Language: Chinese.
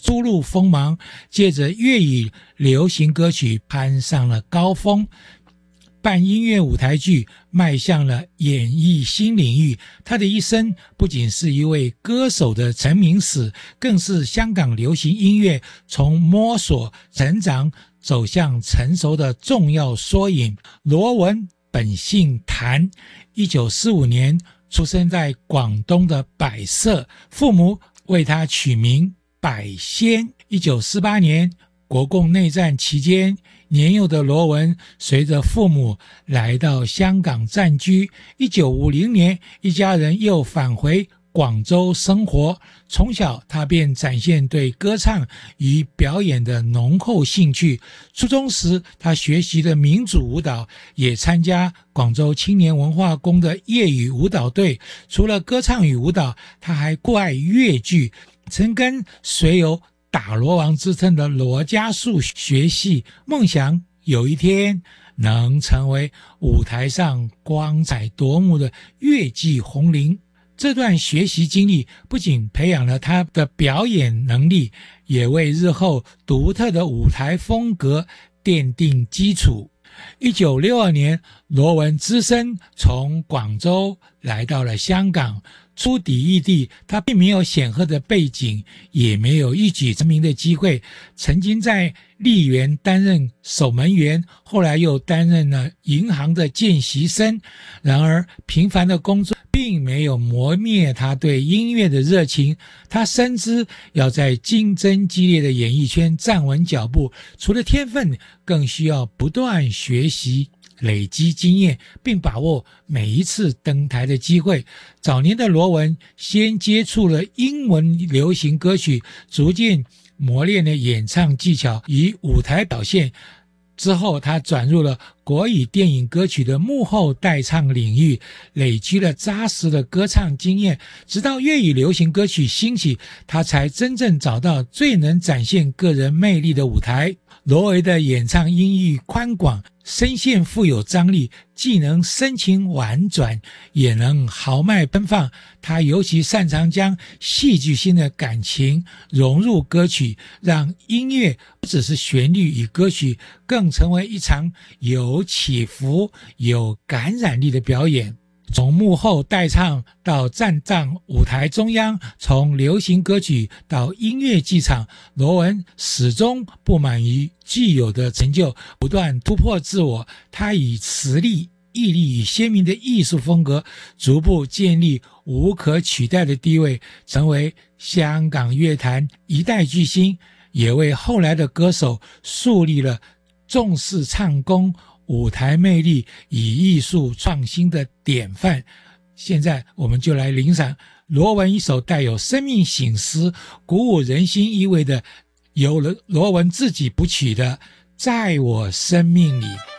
初露锋芒，借着粤语流行歌曲攀上了高峰，办音乐舞台剧，迈向了演艺新领域。他的一生不仅是一位歌手的成名史，更是香港流行音乐从摸索、成长走向成熟的重要缩影。罗文本姓谭，1945年出生在广东的百色，父母为他取名百仙。1948年国共内战期间，年幼的罗文随着父母来到香港暂居。1950年，一家人又返回广州生活。从小他便展现对歌唱与表演的浓厚兴趣。初中时，他学习的民主舞蹈，也参加广州青年文化宫的业余舞蹈队。除了歌唱与舞蹈，他还酷爱粤剧，曾跟虽有打罗王之称的罗家树学戏，梦想有一天能成为舞台上光彩夺目的粤剧红伶。这段学习经历不仅培养了他的表演能力，也为日后独特的舞台风格奠定基础。1962年，罗文只身从广州来到了香港。初抵异地，他并没有显赫的背景，也没有一举成名的机会。曾经在丽园担任守门员，后来又担任了银行的见习生。然而，平凡的工作并没有磨灭他对音乐的热情。他深知要在竞争激烈的演艺圈站稳脚步，除了天分，更需要不断学习，累积经验，并把握每一次登台的机会。早年的罗文先接触了英文流行歌曲，逐渐磨练了演唱技巧与舞台表现。之后他转入了国语电影歌曲的幕后代唱领域，累积了扎实的歌唱经验。直到粤语流行歌曲兴起，他才真正找到最能展现个人魅力的舞台。罗维的演唱音域宽广，声线富有张力，既能深情婉转，也能豪迈奔放。他尤其擅长将戏剧性的感情融入歌曲，让音乐不只是旋律与歌曲，更成为一场有起伏、有感染力的表演。从幕后代唱到站上舞台中央，从流行歌曲到音乐剧场，罗文始终不满于既有的成就，不断突破自我。他以实力、毅力与鲜明的艺术风格，逐步建立无可取代的地位，成为香港乐坛一代巨星，也为后来的歌手树立了重视唱功、舞台魅力与艺术创新的典范。现在我们就来聆赏罗文一首带有生命醒思、鼓舞人心意味的，由罗文自己谱曲的《在我生命里》。